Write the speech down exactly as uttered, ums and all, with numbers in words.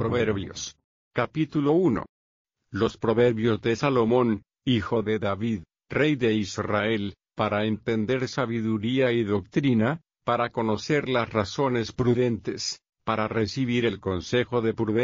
Proverbios. Capítulo uno. Los Proverbios de Salomón, hijo de David, rey de Israel, para entender sabiduría y doctrina, para conocer las razones prudentes, para recibir el consejo de prudencia,